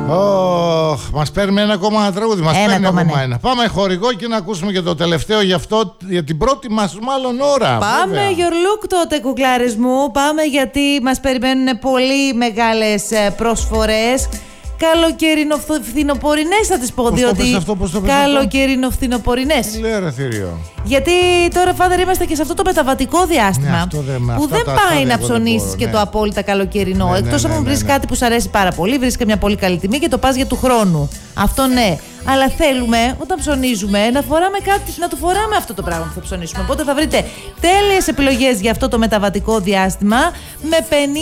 Μας παίρνει ένα ακόμα τραγούδι. Μας παίρνει ακόμα ένα. Πάμε χορηγό και να ακούσουμε και το τελευταίο για την πρώτη μας μάλλον ώρα. Πάμε your look τότε, κουκλάρες μου. Πάμε γιατί μας περιμένουν πολύ μεγάλες προσφορές. Καλοκαιρινοφθινοπορεινές θα τις πω, διότι καλοκαιρινοφθινοπορεινές. Γιατί τώρα, Φάδερ, είμαστε και σε αυτό το μεταβατικό διάστημα που δεν πάει να ψωνίσεις και το απόλυτα καλοκαιρινό. Εκτός αν μου βρεις κάτι που σου αρέσει πάρα πολύ, βρεις και μια πολύ καλή τιμή και το πας για του χρόνου. Αυτό ναι. Αλλά θέλουμε όταν ψωνίζουμε να φοράμε κάτι, να το φοράμε αυτό το πράγμα που θα ψωνίσουμε. Οπότε θα βρείτε τέλειες επιλογές για αυτό το μεταβατικό διάστημα με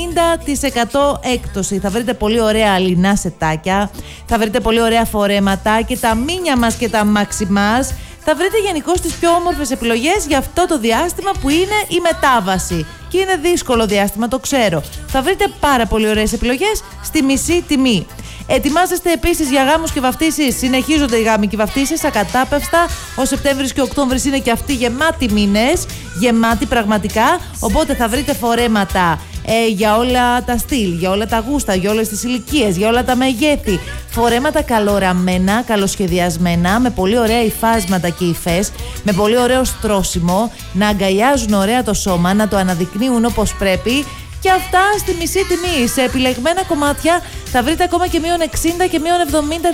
50% έκπτωση. Θα βρείτε πολύ ωραία αλινά σετάκια, θα βρείτε πολύ ωραία φορέματα και τα μίνια μας και τα μάξι μας. Θα βρείτε γενικώς τις πιο όμορφες επιλογές για αυτό το διάστημα που είναι η μετάβαση. Και είναι δύσκολο διάστημα, το ξέρω. Θα βρείτε πάρα πολύ ωραίες επιλογές στη μισή τιμή. Ετοιμάζεστε επίσης για γάμους και βαφτίσεις. Συνεχίζονται οι γάμοι και οι βαφτίσεις ακατάπαυστα. Ο Σεπτέμβρης και ο Οκτώβρης είναι και αυτοί γεμάτοι μήνες. Γεμάτοι πραγματικά. Οπότε θα βρείτε φορέματα για όλα τα στυλ, για όλα τα γούστα, για όλες τις ηλικίες, για όλα τα μεγέθη. Φορέματα καλοραμμένα, καλοσχεδιασμένα, με πολύ ωραία υφάσματα και υφές, με πολύ ωραίο στρώσιμο, να αγκαλιάζουν ωραία το σώμα, να το αναδεικνύουν όπως πρέπει. Και αυτά στη μισή τιμή. Σε επιλεγμένα κομμάτια θα βρείτε ακόμα και μείον 60 και μείον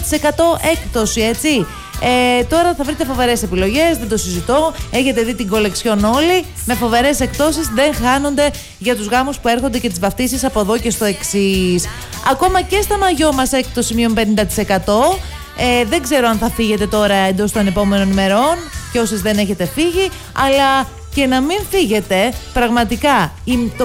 70% έκπτωση, έτσι. Τώρα θα βρείτε φοβερές επιλογές, δεν το συζητώ. Έχετε δει την κολεξιόν όλοι. Με φοβερές εκπτώσεις δεν χάνονται για τους γάμους που έρχονται και τις βαφτίσεις από εδώ και στο εξής. Ακόμα και στα μαγιό μας έκπτωση μείον 50%. Δεν ξέρω αν θα φύγετε τώρα εντός των επόμενων ημερών και όσες δεν έχετε φύγει, αλλά και να μην φύγετε, πραγματικά το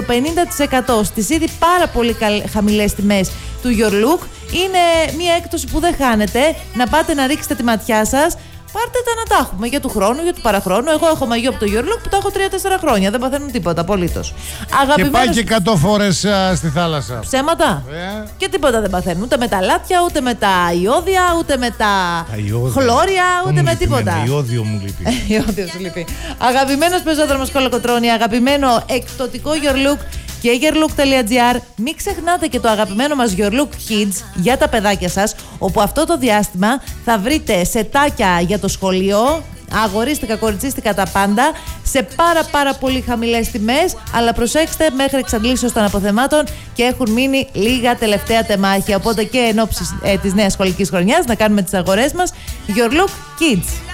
50% στις ήδη πάρα πολύ χαμηλές τιμές του Your Look είναι μια έκπτωση που δεν χάνετε. Να πάτε να ρίξετε τη ματιά σας. Πάρτε τα να τα έχουμε για του χρόνου, για του παραχρόνου. Εγώ έχω μαγιό από το Your Look που το έχω 3-4 χρόνια. Δεν παθαίνουν τίποτα, απολύτως. Και πάει και 100 φορές στη θάλασσα. Ψέματα. Και τίποτα δεν παθαίνουν. Ούτε με τα λάτια, ούτε με τα ιόδια, ούτε με τα χλώρια, ούτε με τίποτα. Ιόδιο μου λείπει. Ιόδιο σου λείπει. Αγαπημένος πεζόδρομος Κολοκοτρώνη, αγαπημένο εκπτωτικό Your Look και yourlook.gr. Μην ξεχνάτε και το αγαπημένο μας Your Look Kids για τα παιδάκια σας, όπου αυτό το διάστημα θα βρείτε σετάκια για το σχολείο, αγορίστικα, κοριτσίστικα, τα πάντα, σε πάρα πολύ χαμηλές τιμές, αλλά προσέξτε, μέχρι εξαντλήσεως των αποθεμάτων και έχουν μείνει λίγα τελευταία τεμάχια, οπότε και εν ώψη της νέας σχολικής χρονιάς να κάνουμε τις αγορές μας. Your Look Kids.